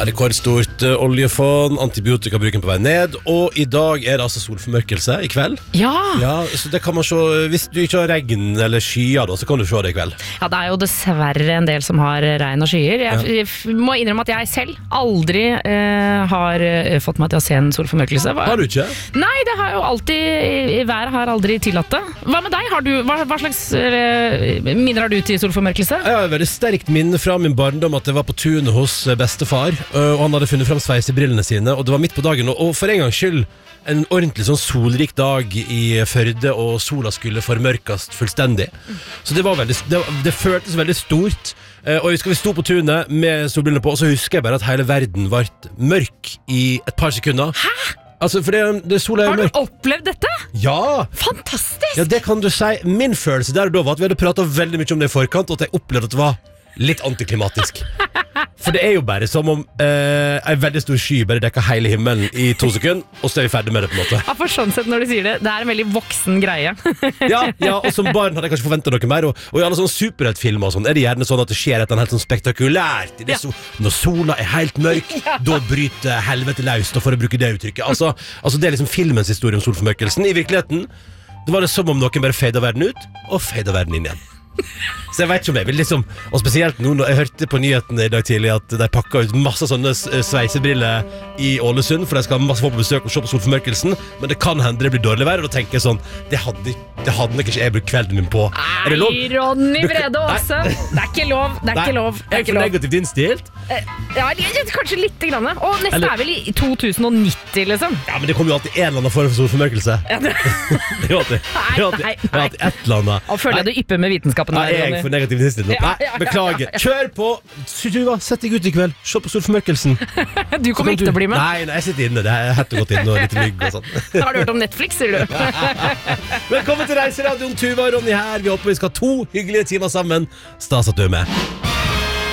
rekordstort oljefond, antibiotikabruken på vei ned, og i dag det altså solformørkelse i kveld. Ja, så det kan man se, hvis du ikke har regn eller skyer da, så kan du se det i kveld. Ja, det jo dessverre en del som har regn og skyer. Jeg må innrømme at jeg selv aldri har fått meg til å se en solformørkelse. Har du ikke? Nei, det har jo alltid, været har aldri tillatt det. Hva med deg? Hva slags minner har du til solformørkelse? Jeg har et veldig sterkt minne fra min barndom at jeg var på tunet hos bestefar, og han hadde funnet frem sveisebrillene sine, og det var midt på dagen, og for en gangs skyld en ordentlig sånn solrik dag i Førde, og sola skulle formørkast fullstendig. Så det var veldig, det føltes veldig stort, og jeg husker vi sto på tunet med solbrillene på, og så husker jeg bare at hele verden var mørk i et par sekunder. Hæ? Altså, for det sola Har du mørk. opplevd dette? Ja! Fantastisk! Ja, det kan du si. Min følelse der og da var at vi hadde pratet veldig mye om det i forkant, og at jeg opplevde at det var litt antiklimatisk. For det jo bare som om en veldig stor sky bare dekker hele himmelen i 2 sekunder, og så vi ferdig med det på en måte. Ja, for sånn sett når du sier det, det en veldig voksen greie. ja, og som barn hadde jeg kanskje forventet noe mer, og i alle sånne superheltfilmer og sånn, det gjerne sånn at det skjer et eller annet helt sånn spektakulært. Når sola helt mørk, da bryter helvete løst, for å bruke det uttrykket. Altså det liksom filmens historie om solformørkelsen. I virkeligheten, det var det som om noen bare fadet verden ut, og fadet verden inn igjen. Så jeg vet ikke om jeg vil liksom, og spesielt nå når jeg hørte på nyhetene i dag tidlig at de pakket ut masse sånne sveisebriller i Ålesund, for de skal ha masse folk på besøk og se på solformørkelsen, men det kan hende det blir dårlig vær, og da tenker jeg sånn, det hadde nok ikke jeg brukt kvelden min på. Nei, Ronny Brede Aase, det ikke lov, det ikke lov. Jeg for negativt innstilt. Ja, kanskje litt grann, og neste vel i 2090 liksom. Ja, men det kommer jo alltid en eller annen form for solformørkelse. Det er alltid et eller annet. Og føler jeg du ypper med vitenskapen der, Ronny. Jeg for negativt innstilt. Nei, beklager. Kjør på. Tuva, sett deg ut i kveld. Se på solformørkelsen. Du kommer ikke til å bli med. Nei, jeg sitter inne. Det hett og gått inn og litt mygg og sånn. Har du hørt om Netflix, sier du? Velkommen til Reiseradioen, Tuva og Ronny her. Vi håper vi skal ha 2 hyggelige timer sammen. Stas at du med.